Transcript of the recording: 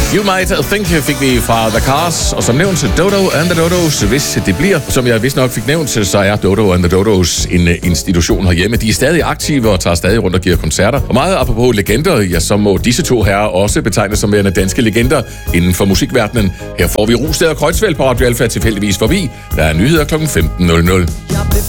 You Might Think fik vi fra The Cars, og som nævnt Dodo and the Dodos, hvis det bliver. Som jeg vist nok fik nævnt, så er Dodo and the Dodos en institution herhjemme. De er stadig aktive og tager stadig rundt og giver koncerter. Og meget apropos legender, ja, så må disse to herrer også betegnes som værende danske legender inden for musikverdenen. Her får vi Rosted og Kreutzfeldt på Radio Alfa tilfældigvis forbi. Der er nyheder kl. 15.00.